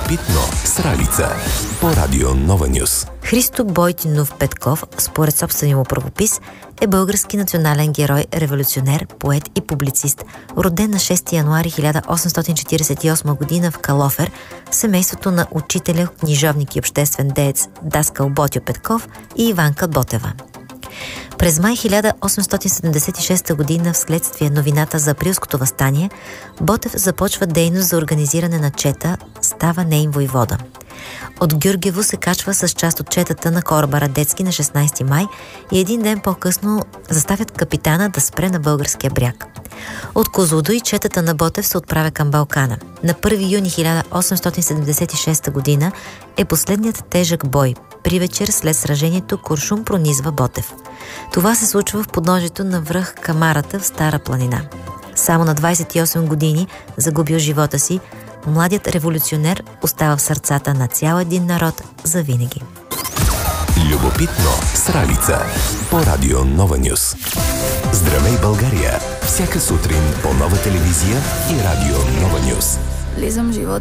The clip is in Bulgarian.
Любопитно с Ралица по Радио Нова Нюс. Христо Бойтинов Петков, според собствения му правопис, е български национален герой, революционер, поет и публицист, роден на 6 януари 1848 година в Калофер, семейството на учителя, книжовник и обществен деец даскал Ботьо Петков и Иванка Ботева. През май 1876 година, вследствие новината за априлското въстание, Ботев започва дейност за организиране на чета, става неин войвода. От Гюргево се качва с част от четата на кораба Радецки на 16 май и един ден по-късно заставят капитана да спре на българския бряг. От Козлодуй четата на Ботев се отправя към Балкана. На 1 юни 1876 година е последният тежък бой. При вечер след сражението куршум пронизва Ботев. Това се случва в подножието на връх Камарата в Стара планина. Само на 28 години, загубил живота си, младият революционер остава в сърцата на цял един народ завинаги. Любопитно с Ралица по Радио Нова Нюс. Здравей, България! Всяка сутрин по Нова телевизия и Радио Нова Нюс. Влизам в живота